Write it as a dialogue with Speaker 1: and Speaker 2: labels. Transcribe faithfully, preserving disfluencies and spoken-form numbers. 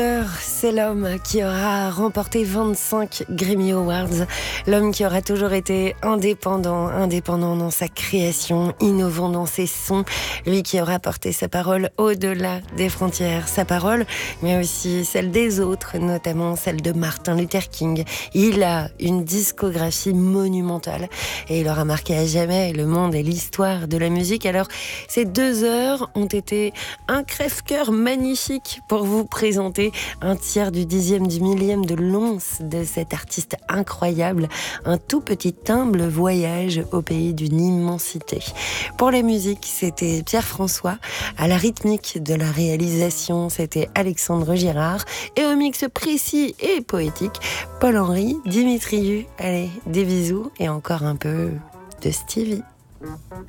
Speaker 1: C'est l'homme qui aura remporté vingt-cinq Grammy Awards, l'homme qui aura toujours été indépendant, indépendant dans sa création, innovant dans ses sons, lui qui aura porté sa parole au-delà des frontières, sa parole, mais aussi celle des autres, notamment celle de Martin Luther King. Il a une discographie monumentale et il aura marqué à jamais le monde et l'histoire de la musique. Alors, ces deux heures ont été un crève-cœur magnifique pour vous présenter un tiers du dixième du millième de l'once de cet artiste incroyable, un tout petit humble voyage au pays d'une immensité. Pour la musique, c'était Pierre-François, à la rythmique de la réalisation, c'était Alexandre Girard, et au mix précis et poétique, Paul-Henri Dimitriou. Allez, des bisous et encore un peu de Stevie.